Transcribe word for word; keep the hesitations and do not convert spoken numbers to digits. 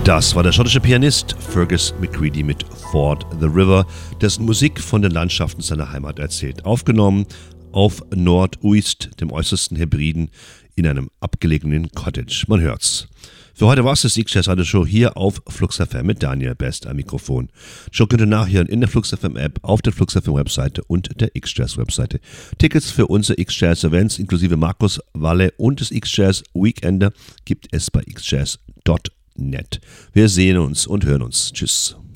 Das war der schottische Pianist Fergus McCready mit Ford the River, dessen Musik von den Landschaften seiner Heimat erzählt. Aufgenommen auf Nord-Uist, dem äußersten Hebriden, in einem abgelegenen Cottage. Man hört's. Für heute war's das X-Jazz Radio Show hier auf Flux F M mit Daniel Best am Mikrofon. Show könnt ihr nachhören in der Flux F M App, auf der Flux F M Webseite und der X-Jazz Webseite. Tickets für unsere X-Jazz Events inklusive Markus Walle und des X-Jazz Weekender gibt es bei x jazz punkt net. Wir sehen uns und hören uns. Tschüss.